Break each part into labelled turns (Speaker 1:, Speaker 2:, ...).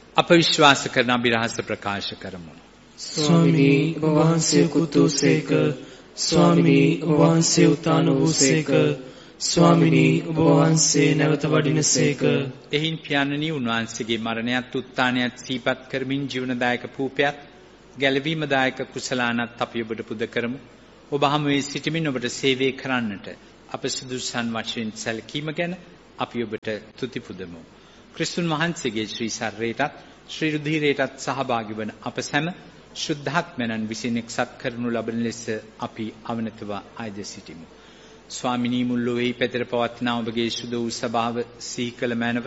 Speaker 1: අප විශ්වාස කරන අභිරහස ප්‍රකාශ කරමු.
Speaker 2: ස්වාමිනී ඔබ වහන්සේ කුතුසේක, ස්වාමිනී ඔබ වහන්සේ උත්තාන වූසේක, ස්වාමිනී ඔබ වහන්සේ නැවත වඩිනසේක.
Speaker 1: එහින් පියාණනි උන්වහන්සේගේ මරණයත් උත්තානයත් සිහිපත් කරමින් ජීවනදායක පූපයත් ගැලවීමදායක කුසලානත් අපි ඔබට පුද කරමු. ඔබ හමුවේ සිටමින් ඔබට සේවය කරන්නට අප සුදුසුසන් වශයෙන් සැලකීම ගැන අපි ඔබට තුති පුදමු. ක්‍රිස්තුන් වහන්සේගේ ශ්‍රී ශරීරයටත් ශ්‍රී රුධිරයටත් සහභාගී වන අප සැම ශුද්ධාත්මයන් විසින් එක්සත් කරනු ලබන ලෙස අපි අවනතව ආයද සිටිමු. ස්වාමිනී මුල් ලොවේහි පැතිර පවත්නා ඔබගේ සුද වූ සභාව සිහි කළ මැනව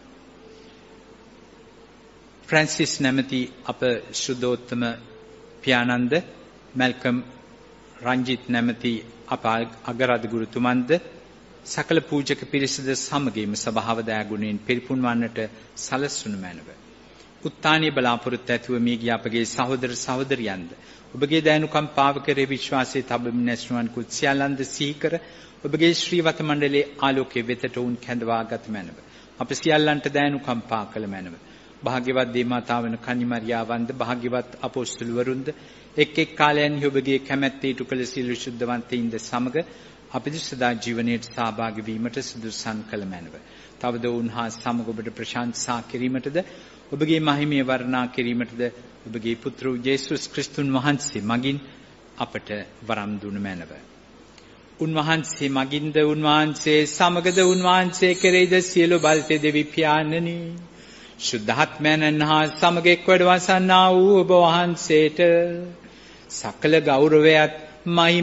Speaker 1: ෆ්‍රැන්සිස් නැමැති අප ශුද්ධෝත්තම පියාණන්ද, මැල්කම් රංජිත් නැමැති අප අගරාධ ගුරුතුමන්ද, සකල පූජක පිරිසද සමගින්ම සභාව දයාගුණයෙන් පිරිපුන් වන්නට සලස්වනු මැනව. උත්තානීය බලාපොරොත්තු ඇතුව මිය ගිය අපගේ සහෝදර සහෝදරියන්ද ඔබගේ දයනුකම්පාව කරේ විශ්වාසයේ තබමින් ඇස්නුවන් කුත් සියල්ලන්ද සිහි කර ඔබගේ ශ්‍රීවත මණ්ඩලයේ ආලෝකයේ වෙතට උන් කැඳවාගත් මැනව. අප සියල්ලන්ට දයනුකම්පා කළ මැනව. භාග්‍යවත් දේවමාතාවන කන්නිමරියාවන්ද, භාග්‍යවත් අපොස්තුලවරුන්ද එක් එක් කාලයන්හි ඔබගේ කැමැත්තේ ඉටු කළ සියලු ශුද්ධවන්තයින්ද සමග අපිට සදා ජීවනයට සහභාගී වීමට සුදුසුසන් කළ මැනව. තවද උන්හා සමග ඔබට ප්‍රශංසා කිරීමටද ඔබගේ මහිමය වර්ණනා කිරීමටද ඔබගේ පුත්‍ර යේසුස් ක්‍රිස්තුන් වහන්සේ මගින් අපට වරම් දුන මැනව. උන්වහන්සේ මගින්ද, උන්වහන්සේ සමගද, උන්වහන්සේ කෙරෙහිද සියලු බල්තේ දෙවි පියාණනි, ශුද්ධාත්මයන් හා සමග එක් වැඩ වසන්නා වූ ඔබ වහන්සේට සකල ගෞරවයත් මහිම